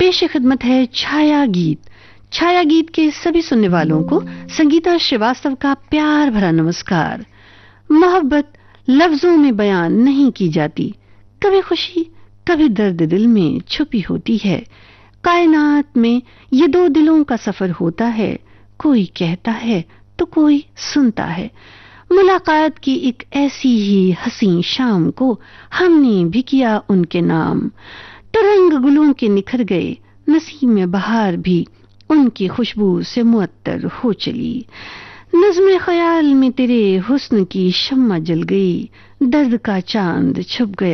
पेश खिदमत है छाया गीत। छाया गीत के सभी सुनने वालों को संगीता श्रीवास्तव का प्यार भरा नमस्कार। मोहब्बत लफ्जों में बयान नहीं की जाती, कभी खुशी कभी दर्द दिल में छुपी होती है। कायनात में ये दो दिलों का सफर होता है, कोई कहता है तो कोई सुनता है। मुलाकात की एक ऐसी ही हसीन शाम को हमने भी किया उनके नाम। तरंग गुलों के निखर गए, नसीब में बहार भी उनकी खुशबू से मुअत्तर हो चली। नज़्म ख्याल में तेरे हुस्न की शम्मा जल गई, दर्द का चांद छुप गया।